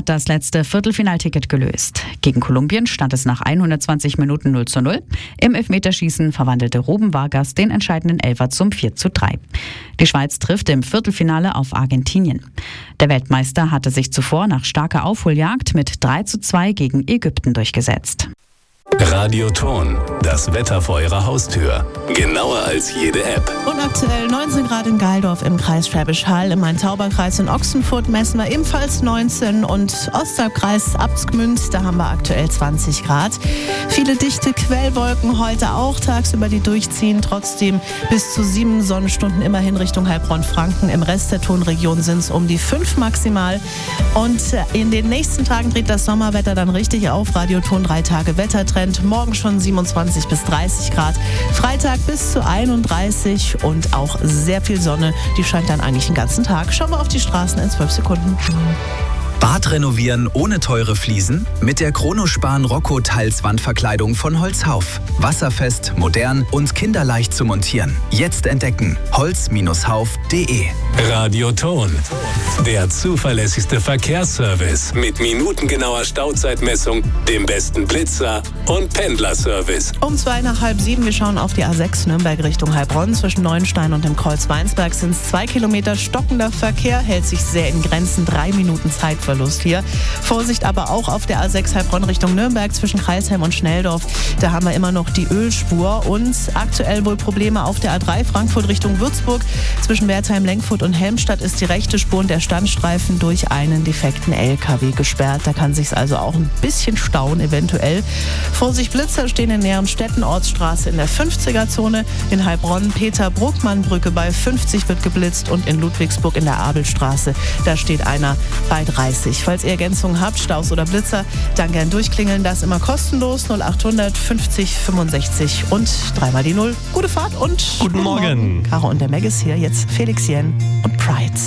hat das letzte Viertelfinalticket gelöst. Gegen Kolumbien stand es nach 120 Minuten 0:0. Im Elfmeterschießen verwandelte Ruben Vargas den entscheidenden Elfer zum 4:3. Die Schweiz trifft im Viertelfinale auf Argentinien. Der Weltmeister hatte sich zuvor nach starker Aufholjagd mit 3:2 gegen Ägypten durchgesetzt. Radio Thon, das Wetter vor Ihrer Haustür. Genauer als jede App. Und aktuell 19 Grad in Geildorf im Kreis Schwäbisch Hall. Im Main-Tauber-Kreis in Ochsenfurt messen wir ebenfalls 19. Und Ostalbkreis Abtsgmünd, da haben wir aktuell 20 Grad. Viele dichte Quellwolken heute auch tagsüber, die durchziehen. Trotzdem bis zu 7 Sonnenstunden immerhin Richtung Heilbronn-Franken. Im Rest der Thonregion sind es um die 5 maximal. Und in den nächsten Tagen dreht das Sommerwetter dann richtig auf. Radio Thon 3 Tage Wettertrend. Morgen schon 27 bis 30 Grad. Freitag bis zu 31 und auch sehr viel Sonne. Die scheint dann eigentlich den ganzen Tag. Schauen wir auf die Straßen in 12 Sekunden. Bad renovieren ohne teure Fliesen? Mit der Kronospan Rocco Tiles Wandverkleidung von Holzhauf. Wasserfest, modern und kinderleicht zu montieren. Jetzt entdecken: holz-hauf.de. Radio Thon, der zuverlässigste Verkehrsservice mit minutengenauer Stauzeitmessung, dem besten Blitzer und Pendlerservice. Um 6:55, wir schauen auf die A6 Nürnberg Richtung Heilbronn. Zwischen Neuenstein und dem Kreuz Weinsberg sind es 2 Kilometer stockender Verkehr. Hält sich sehr in Grenzen, 3 Minuten Zeitverlust hier. Vorsicht aber auch auf der A6 Heilbronn Richtung Nürnberg zwischen Kreisheim und Schnelldorf. Da haben wir immer noch die Ölspur und aktuell wohl Probleme auf der A3 Frankfurt Richtung Würzburg. Zwischen Wertheim, Lenkfurt und Helmstadt ist die rechte Spur und der Standstreifen durch einen defekten LKW gesperrt. Da kann sich's also auch ein bisschen stauen eventuell. Vorsicht, Blitzer stehen in näheren Städten. Ortsstraße in der 50er-Zone. In Heilbronn Peter-Bruckmann-Brücke bei 50 wird geblitzt und in Ludwigsburg in der Abelstraße. Da steht einer bei 30. Falls ihr Ergänzungen habt, Staus oder Blitzer, dann gern durchklingeln. Das immer kostenlos. 0800 50 65 und 3 mal die 0. Gute Fahrt und Guten Morgen. Caro und der Meg ist hier. Jetzt Felix Jen und Pride.